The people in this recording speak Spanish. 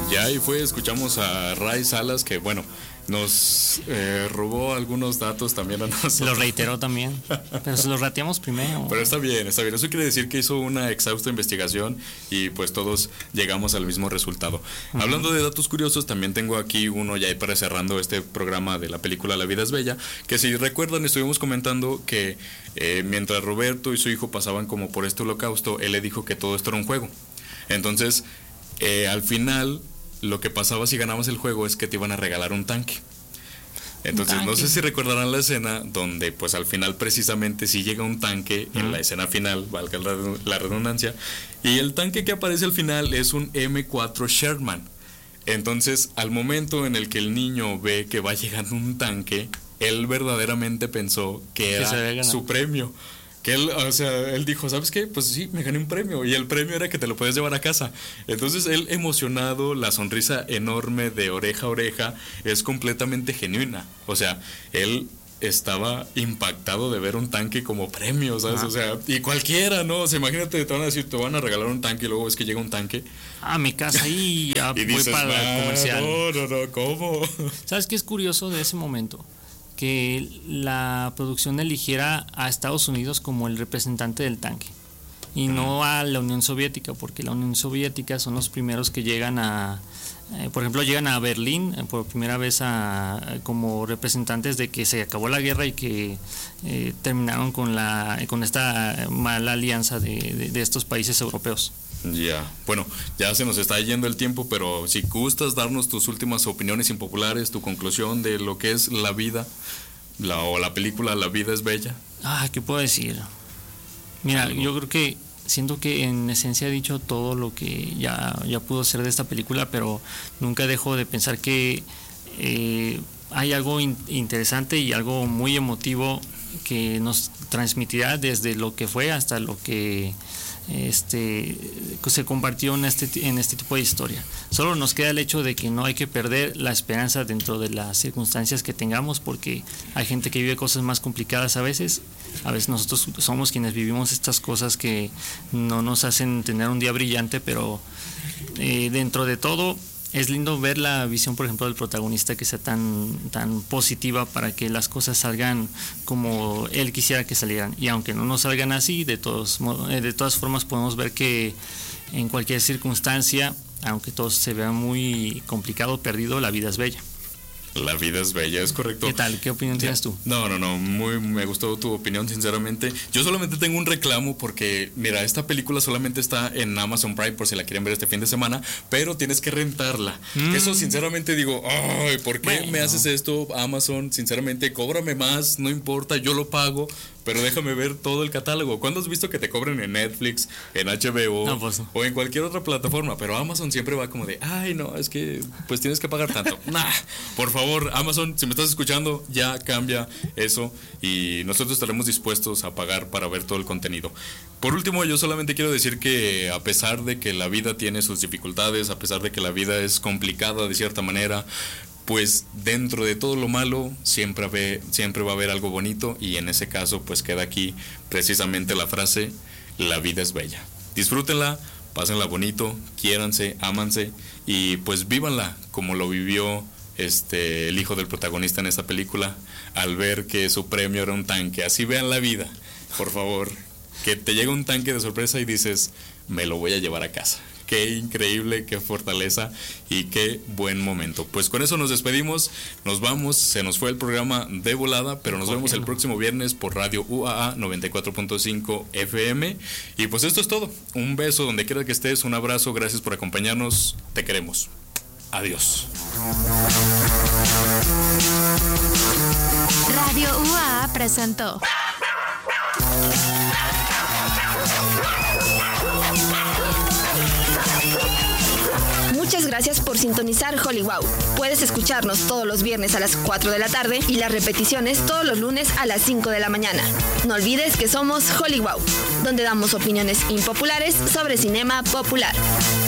Ya ahí escuchamos a Ray Salas, que bueno, nos robó algunos datos también a nosotros. Lo reiteró también, pero se los rateamos primero. Pero está bien. Eso quiere decir que hizo una exhausta investigación y pues todos llegamos al mismo resultado. Hablando de datos curiosos, también tengo aquí uno ya para cerrando este programa de la película La vida es bella, que si recuerdan estuvimos comentando que mientras Roberto y su hijo pasaban como por este holocausto, él le dijo que todo esto era un juego. Entonces, al final, lo que pasaba si ganabas el juego es que te iban a regalar un tanque. Entonces, no sé si recordarán la escena donde, pues al final precisamente sí llega un tanque en la escena final, valga la redundancia, y el tanque que aparece al final es un M4 Sherman. Entonces, al momento en el que el niño ve que va llegando un tanque, él verdaderamente pensó que era su premio. Que él dijo, ¿sabes qué? Pues sí, me gané un premio. Y el premio era que te lo puedes llevar a casa. Entonces él emocionado, la sonrisa enorme de oreja a oreja es completamente genuina. O sea, él estaba impactado de ver un tanque como premio, ¿sabes? O sea, y cualquiera, ¿no? O sea, imagínate, te van a decir, te van a regalar un tanque y luego es que llega un tanque. Mi casa y ya y voy dices, para el comercial. No, ¿cómo? ¿Sabes qué es curioso de ese momento? Que la producción eligiera a Estados Unidos como el representante del tanque y no a la Unión Soviética, porque la Unión Soviética son los primeros que llegan por ejemplo, llegan a Berlín por primera vez como representantes de que se acabó la guerra y que terminaron con esta mala alianza de estos países europeos. Ya, bueno, ya se nos está yendo el tiempo, pero si gustas darnos tus últimas opiniones impopulares, tu conclusión de lo que es la vida, o la película La vida es bella. ¿Qué puedo decir? Mira, yo creo que siento que en esencia he dicho todo lo que ya pudo ser de esta película, pero nunca dejo de pensar que hay algo interesante y algo muy emotivo que nos transmitirá desde lo que fue hasta lo que se compartió en este tipo de historia. Solo nos queda el hecho de que no hay que perder la esperanza dentro de las circunstancias que tengamos, porque hay gente que vive cosas más complicadas a veces nosotros somos quienes vivimos estas cosas que no nos hacen tener un día brillante, pero dentro de todo es lindo ver la visión, por ejemplo, del protagonista, que sea tan positiva para que las cosas salgan como él quisiera que salieran. Y aunque no nos salgan así, de todas formas podemos ver que en cualquier circunstancia, aunque todo se vea muy complicado, perdido, la vida es bella. La vida es bella, es correcto. ¿Qué tal? ¿Qué opinión tienes tú? No, me gustó tu opinión, sinceramente. Yo solamente tengo un reclamo porque, mira, esta película solamente está en Amazon Prime por si la quieren ver este fin de semana, pero tienes que rentarla. Eso, sinceramente, digo, ay, ¿por qué me haces esto, Amazon? Sinceramente, cóbrame más, no importa, yo lo pago, pero déjame ver todo el catálogo. ¿Cuándo has visto que te cobren en Netflix, en HBO o en cualquier otra plataforma? Pero Amazon siempre va como de, ay, no, es que pues tienes que pagar tanto. Por favor, Amazon, si me estás escuchando, ya cambia eso y nosotros estaremos dispuestos a pagar para ver todo el contenido. Por último, yo solamente quiero decir que a pesar de que la vida tiene sus dificultades, a pesar de que la vida es complicada de cierta manera, pues dentro de todo lo malo siempre va a haber algo bonito, y en ese caso pues queda aquí precisamente la frase: la vida es bella. Disfrútenla, pásenla bonito, quiéranse, ámanse y pues vívanla como lo vivió el hijo del protagonista en esta película al ver que su premio era un tanque. Así vean la vida, por favor, que te llega un tanque de sorpresa y dices, me lo voy a llevar a casa. Qué increíble, qué fortaleza y qué buen momento. Pues con eso nos despedimos, nos vamos, se nos fue el programa de volada, pero nos vemos el próximo viernes por Radio UAA 94.5 FM. Y pues esto es todo. Un beso donde quiera que estés, un abrazo, gracias por acompañarnos, te queremos. Adiós. Radio UAA presentó Muchas gracias por sintonizar Hollywood. Puedes escucharnos todos los viernes a las 4 de la tarde y las repeticiones todos los lunes a las 5 de la mañana. No olvides que somos Hollywood, donde damos opiniones impopulares sobre cinema popular.